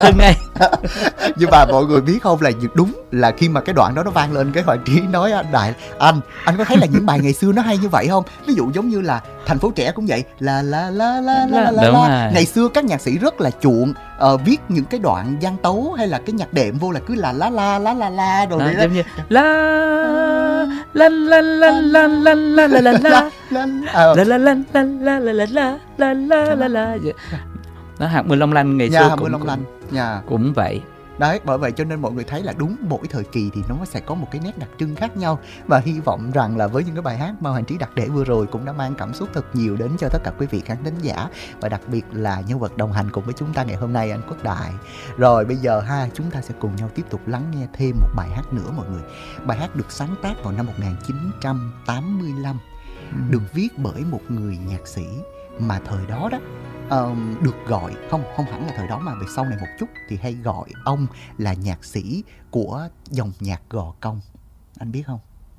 Cưng ơi. Nhưng mà mọi người biết không, là đúng là khi mà cái đoạn đó nó vang lên, cái Hoàng Trí nói Đại, anh có thấy là những bài ngày xưa nó hay như vậy không? Ví dụ giống như là Thành Phố Trẻ cũng vậy, la la la la la la la. Ngày xưa các nhạc sĩ rất là chuộng viết những cái đoạn gian tấu hay là cái nhạc đệm vô là cứ là la la la la la rồi đấy, giống như la la la la la la la la la la la la la la la la la la la. Nó hạt mưa long lanh ngày xưa cũng vậy. Đấy, bởi vậy cho nên mọi người thấy là đúng mỗi thời kỳ thì nó sẽ có một cái nét đặc trưng khác nhau. Và hy vọng rằng là với những cái bài hát mà Hoàng Trí đặt để vừa rồi cũng đã mang cảm xúc thật nhiều đến cho tất cả quý vị khán thính giả. Và đặc biệt là nhân vật đồng hành cùng với chúng ta ngày hôm nay, anh Quốc Đại. Rồi bây giờ chúng ta sẽ cùng nhau tiếp tục lắng nghe thêm một bài hát nữa mọi người. Bài hát được sáng tác vào năm 1985, được viết bởi một người nhạc sĩ mà thời đó được gọi, không hẳn là thời đó mà về sau này một chút thì hay gọi ông là nhạc sĩ của dòng nhạc Gò Công. Anh biết không?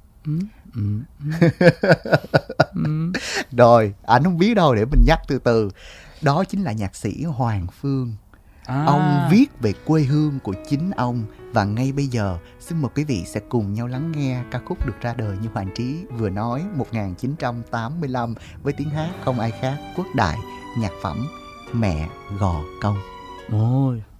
Rồi, anh không biết đâu, để mình nhắc từ từ. Đó chính là nhạc sĩ Hoàng Phương. Ông viết về quê hương của chính ông. Và ngay bây giờ xin mời quý vị sẽ cùng nhau lắng nghe ca khúc được ra đời như Hoàng Trí vừa nói, 1985, với tiếng hát không ai khác Quốc Đại, nhạc phẩm Mẹ Gò Công. Ôi,